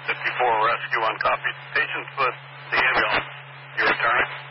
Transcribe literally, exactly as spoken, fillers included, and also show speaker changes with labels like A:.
A: fifty-four rescue on copy. Patients with the ambulance. You returning?